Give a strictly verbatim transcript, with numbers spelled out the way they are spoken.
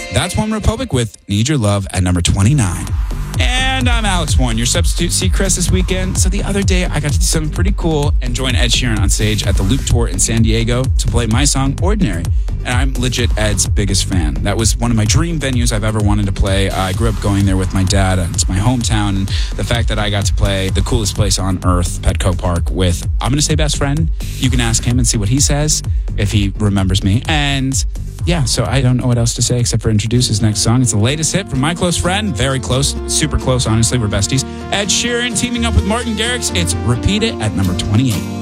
That's One Republic with Need Your Love at number twenty-nine. And I'm Alex Warren, your substitute Seacrest this weekend. So the other day, I got to do something pretty cool and join Ed Sheeran on stage at the Loop Tour in San Diego to play my song, Ordinary. And I'm legit Ed's biggest fan. That was one of my dream venues I've ever wanted to play. I grew up going there with my dad. It's my hometown. And the fact that I got to play the coolest place on earth, Petco Park, with, I'm going to say best friend. You can ask him and see what he says, if he remembers me. And yeah, so I don't know what else to say except for introduce his next song. It's the latest hit from my close friend. Very close, super close, honestly. We're besties. Ed Sheeran teaming up with Martin Garrix. It's Repeat It at number twenty-eight.